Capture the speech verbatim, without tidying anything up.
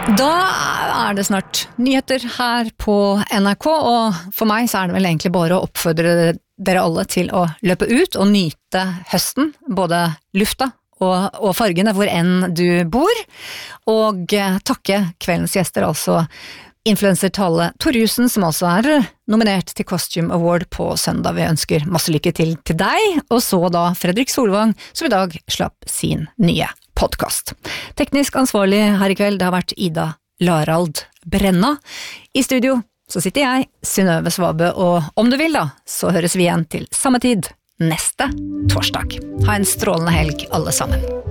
Da er det snart nyheter her på N R K, og for meg så er det vel egentlig bare å oppfordre dere alle til å løpe ut og nyte høsten, både lufta og, og fargene hvor enn du bor, og takke kveldens gjester, altså influencer-tale Tor Jussen, som altså er nominert til Costume Award på søndag. Vi ønsker masse lykke til til deg, og så da Fredrik Solvang, som i dag slapp sin nye podcast. Teknisk ansvarlig her i kveld, det har vært Ida Larald Brenna. I studio så sitter jeg, Synnøve Svabø, og om du vil da, så høres vi igjen til samme tid neste torsdag. Ha en strålende helg alle sammen.